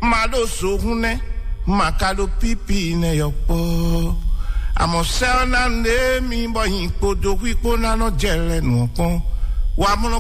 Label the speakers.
Speaker 1: malo so hune makalo pipi ne yopo amo se na ne mi bo yin podo wi ko na no jere nu pon wa mo